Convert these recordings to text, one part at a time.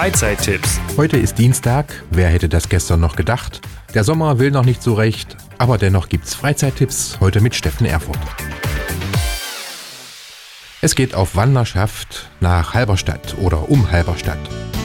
Freizeittipps. Heute ist Dienstag, wer hätte das gestern noch gedacht? Der Sommer will noch nicht so recht, aber dennoch gibt's Freizeittipps, heute mit Steffen Erfurt. Es geht auf Wanderschaft nach Halberstadt oder um Halberstadt.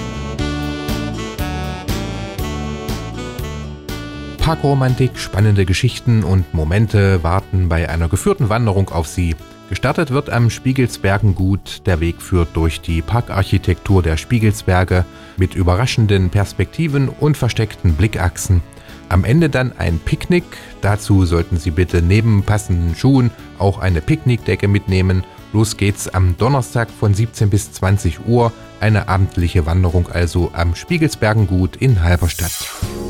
Parkromantik, spannende Geschichten und Momente warten bei einer geführten Wanderung auf Sie. Gestartet wird am Spiegelsbergengut. Der Weg führt durch die Parkarchitektur der Spiegelsberge mit überraschenden Perspektiven und versteckten Blickachsen. Am Ende dann ein Picknick. Dazu sollten Sie bitte neben passenden Schuhen auch eine Picknickdecke mitnehmen. Los geht's am Donnerstag von 17 bis 20 Uhr. Eine abendliche Wanderung also am Spiegelsbergengut in Halberstadt.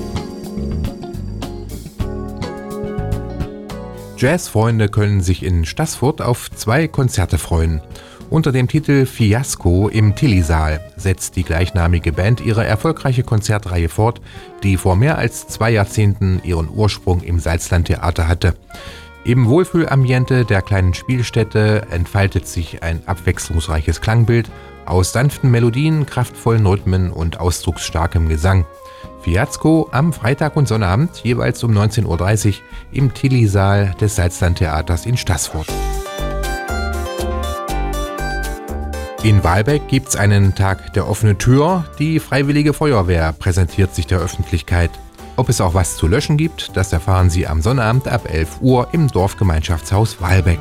Jazzfreunde können sich in Staßfurt auf 2 Konzerte freuen. Unter dem Titel Fiasko im Tilly-Saal setzt die gleichnamige Band ihre erfolgreiche Konzertreihe fort, die vor mehr als 2 Jahrzehnten ihren Ursprung im Salzlandtheater hatte. Im Wohlfühlambiente der kleinen Spielstätte entfaltet sich ein abwechslungsreiches Klangbild aus sanften Melodien, kraftvollen Rhythmen und ausdrucksstarkem Gesang. Fiasko am Freitag und Sonnabend jeweils um 19.30 Uhr im Tilly-Saal des Salzlandtheaters in Staßfurt. In Wahlbeck gibt's einen Tag der offenen Tür. Die Freiwillige Feuerwehr präsentiert sich der Öffentlichkeit. Ob es auch was zu löschen gibt, das erfahren Sie am Sonnabend ab 11 Uhr im Dorfgemeinschaftshaus Wahlbeck.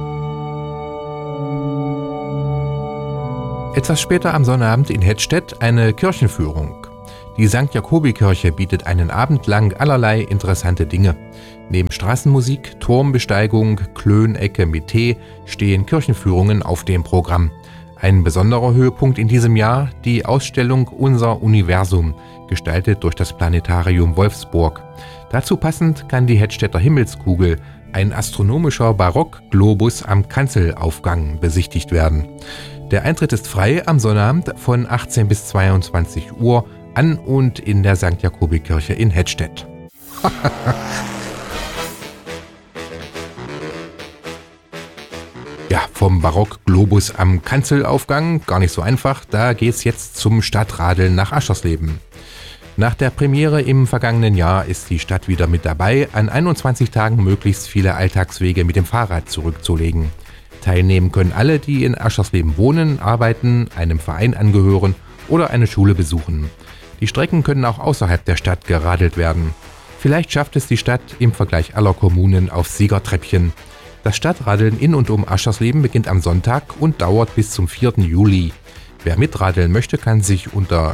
Etwas später am Sonnabend in Hettstedt eine Kirchenführung. Die St. Jakobi-Kirche bietet einen Abend lang allerlei interessante Dinge. Neben Straßenmusik, Turmbesteigung, Klönecke mit Tee stehen Kirchenführungen auf dem Programm. Ein besonderer Höhepunkt in diesem Jahr die Ausstellung Unser Universum, gestaltet durch das Planetarium Wolfsburg. Dazu passend kann die Hettstedter Himmelskugel, ein astronomischer Barockglobus am Kanzelaufgang, besichtigt werden. Der Eintritt ist frei am Sonnabend von 18 bis 22 Uhr an und in der St. Jakobi-Kirche in Hettstedt. Ja, vom Barockglobus am Kanzelaufgang, gar nicht so einfach, da geht's jetzt zum Stadtradeln nach Aschersleben. Nach der Premiere im vergangenen Jahr ist die Stadt wieder mit dabei, an 21 Tagen möglichst viele Alltagswege mit dem Fahrrad zurückzulegen. Teilnehmen können alle, die in Aschersleben wohnen, arbeiten, einem Verein angehören oder eine Schule besuchen. Die Strecken können auch außerhalb der Stadt geradelt werden. Vielleicht schafft es die Stadt im Vergleich aller Kommunen aufs Siegertreppchen. Das Stadtradeln in und um Aschersleben beginnt am Sonntag und dauert bis zum 4. Juli. Wer mitradeln möchte, kann sich unter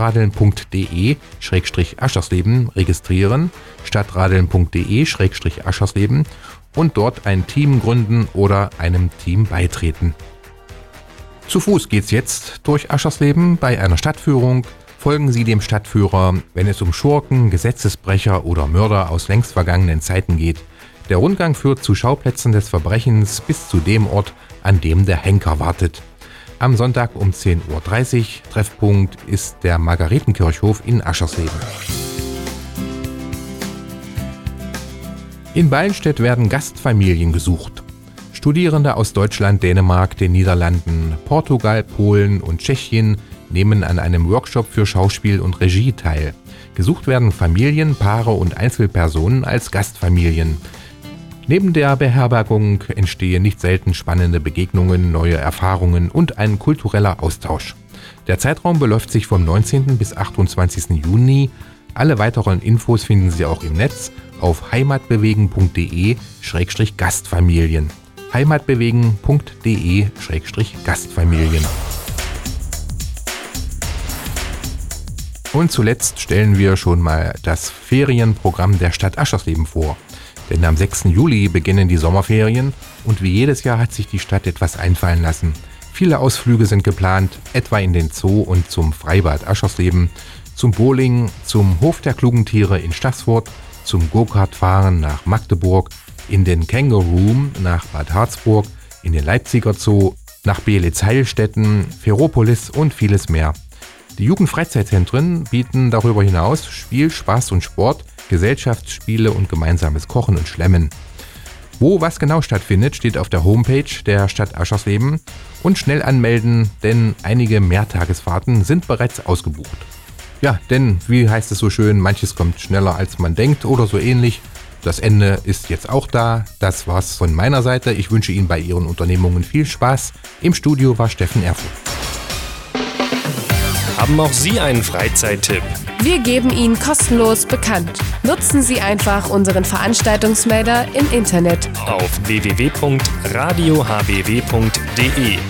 stadtradeln.de/Aschersleben registrieren, stadtradeln.de/Aschersleben und dort ein Team gründen oder einem Team beitreten. Zu Fuß geht's jetzt durch Aschersleben bei einer Stadtführung. Folgen Sie dem Stadtführer, wenn es um Schurken, Gesetzesbrecher oder Mörder aus längst vergangenen Zeiten geht. Der Rundgang führt zu Schauplätzen des Verbrechens bis zu dem Ort, an dem der Henker wartet. Am Sonntag um 10.30 Uhr. Treffpunkt ist der Margaretenkirchhof in Aschersleben. In Ballenstedt werden Gastfamilien gesucht. Studierende aus Deutschland, Dänemark, den Niederlanden, Portugal, Polen und Tschechien nehmen an einem Workshop für Schauspiel und Regie teil. Gesucht werden Familien, Paare und Einzelpersonen als Gastfamilien. Neben der Beherbergung entstehen nicht selten spannende Begegnungen, neue Erfahrungen und ein kultureller Austausch. Der Zeitraum beläuft sich vom 19. bis 28. Juni. Alle weiteren Infos finden Sie auch im Netz auf heimatbewegen.de/Gastfamilien. heimatbewegen.de/Gastfamilien. Und zuletzt stellen wir schon mal das Ferienprogramm der Stadt Aschersleben vor. Denn am 6. Juli beginnen die Sommerferien und wie jedes Jahr hat sich die Stadt etwas einfallen lassen. Viele Ausflüge sind geplant, etwa in den Zoo und zum Freibad Aschersleben, zum Bowling, zum Hof der klugen Tiere in Staßfurt, zum Go-Kart-Fahren nach Magdeburg, in den Känguru nach Bad Harzburg, in den Leipziger Zoo, nach Beelitz-Heilstätten, Ferropolis und vieles mehr. Die Jugendfreizeitzentren bieten darüber hinaus Spiel, Spaß und Sport, Gesellschaftsspiele und gemeinsames Kochen und Schlemmen. Wo was genau stattfindet, steht auf der Homepage der Stadt Aschersleben Und schnell anmelden, denn einige Mehrtagesfahrten sind bereits ausgebucht. Ja, denn wie heißt es so schön, manches kommt schneller als man denkt oder so ähnlich. Das Ende ist jetzt auch da. Das war's von meiner Seite. Ich wünsche Ihnen bei Ihren Unternehmungen viel Spaß. Im Studio war Steffen Erfurt. Haben auch Sie einen Freizeittipp? Wir geben ihn kostenlos bekannt. Nutzen Sie einfach unseren Veranstaltungsmelder im Internet Auf www.radiohbw.de.